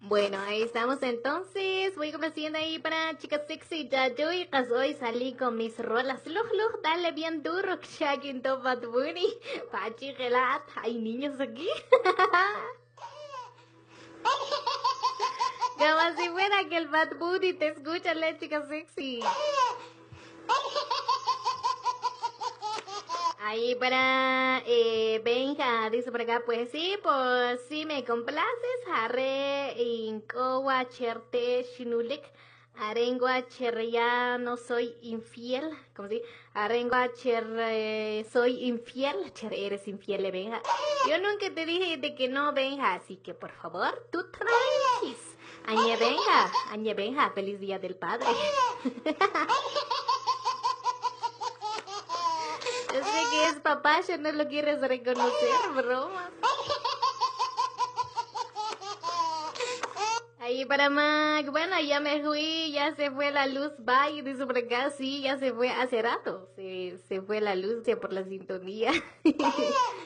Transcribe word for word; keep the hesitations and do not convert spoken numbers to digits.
Bueno, ahí estamos entonces. Voy complaciendo ahí para chicas sexy. Ya yo y hoy salí con mis rolas. Luj, luj, dale bien duro. Shaking top Bad Bunny. Pachi gelat. Hay niños aquí. Como si fuera que el Bad Bunny te escucha, la chica sexy. Ahí para eh, Benja, dice por acá, pues sí, pues si me complaces, haré incoa cherte shinulik, arengua cher ya no soy infiel, como si, arengua cher eh, soy infiel, cher eres infiel, eh, Benja. Yo nunca te dije de que no, Benja, así que por favor, tú tranquis. Añe Benja, Añe Benja, feliz día del padre. Yo sé que es papá, ya no lo quieres reconocer, broma. Ahí para Mac, bueno, ya me fui, ya se fue la luz, bye, dice por acá, sí, ya se fue hace rato, se, se fue la luz ya por la sintonía.